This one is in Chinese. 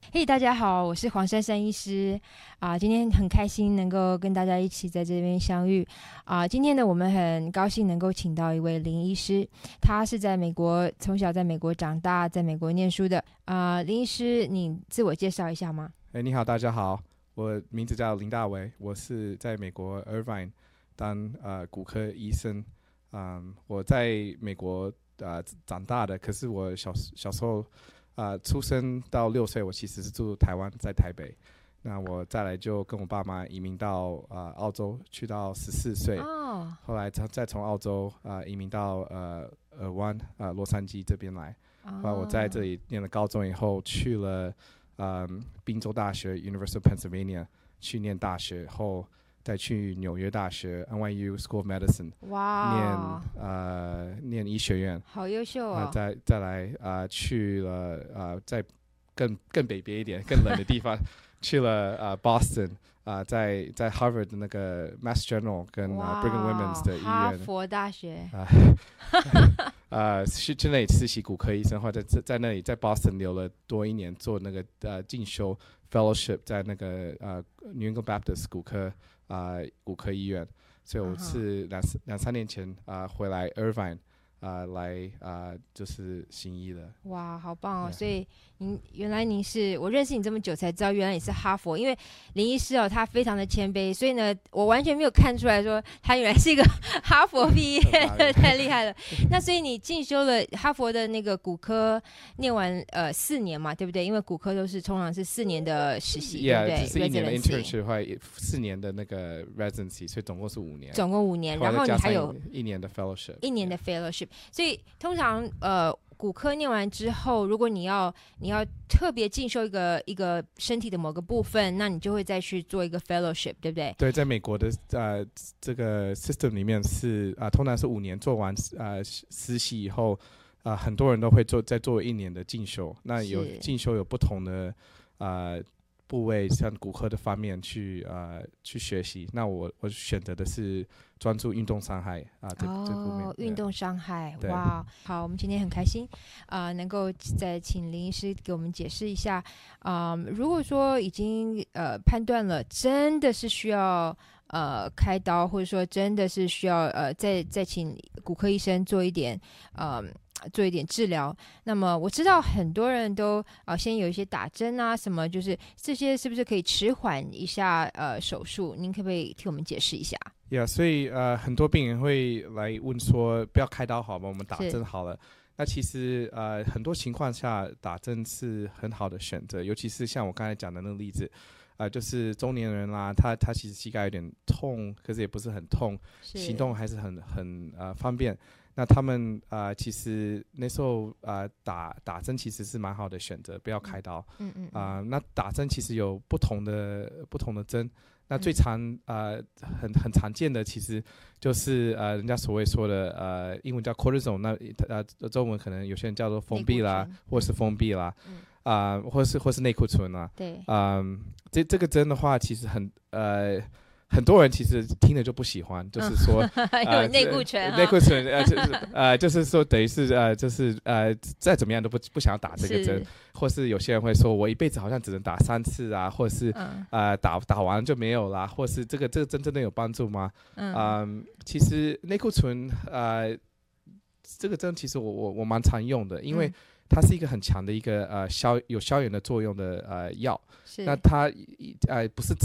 嘿，大家好，我是黄珊珊医师今天很开心能够跟大家一起在这边相遇今天呢，我们很高兴能够请到一位林医师，他是在美国从小在美国长大，在美国念书的林医师，你自我介绍一下吗？ 你好，大家好，我名字叫林大为，我是在美国 Irvine 当骨科医生。我在美国长大的，可是我小时候出生到6岁，我其实是住台湾，在台北。那我再来就跟我爸妈移民到澳洲，去到14岁。后来再从澳洲移民到尔湾洛杉矶这边来。后来我在这里念了高中以后，去了宾州大学 University of Pennsylvania 去念大学后。再去纽约大学 NYU School of Medicine 念医学院， 好优秀再来去了在更北边一点更冷的地方去了Boston 在 Harvard 的那个 Mass General 跟Brigham Women's 的医院， 哈佛大学去那里实习骨科医生，或者在那里在 Boston 留了多1年做那个进修 fellowship 在那个New England Baptist 骨科医院，所以我是2-3年前回来 Irvine 来就是行医的。 哇，好棒哦！所以原来您是我认识你这么久才知道，原来你是哈佛。因为林医师他非常的谦卑，所以呢，我完全没有看出来说他原来是一个哈佛毕业的，太厉害了。那所以你进修了哈佛的那个骨科，念完4年嘛，对不对？因为骨科通常是4年的实习，对不对？ 是1年的 internship 或4年的那个 residency， 所以总共是5年。 总共5年，然后你还有 1年的 fellowship。 1年的 fellowship， 所以通常骨科念完之后，如果你要特别进修一个身体的某个部分，那你就会再去做一个 fellowship， 对不对？ 对，在美国的这个 system 里面是通常是5年做完实习以后，很多人都会再做1年的进修。那进修有不同的部位，像骨科的方面去学习。那我选择的是专注运动伤害这部分。 运动伤害，哇，好，我们今天很开心能够再请林医师给我们解释一下如果说已经判断了真的是需要开刀，或者说真的是需要再请骨科医生做一点治疗。那么我知道很多人都先有一些打针什么，就是这些是不是可以迟缓一下手术？您可不可以替我们解释一下？ 所以很多病人会来问说，不要开刀好吗？我们打针好了。那其实很多情况下打针是很好的选择，尤其是像我刚才讲的那个例子。就是中年人啦，他其实膝盖有点痛，可是也不是很痛，行动还是很方便。那他们其实那时候打针其实是蛮好的选择，不要开刀。那打针其实有不同的针。那最很常见的其实就是人家所谓说的英文叫 cortisone， 那中文可能有些人叫做封闭啦，或是封闭啦。或是内固醇啦。 对。 这个针的话，其实很多人其实听了就不喜欢，就是说有内固醇就是说等于是就是再怎么样都不想要打这个针，或是有些人会说我一辈子好像只能打3次或者是打完就没有啦，或是这个针真的有帮助吗？其实内固醇这个针其实我蛮常用的，因为它是一个很强的一个有消炎的作用的药。那它不是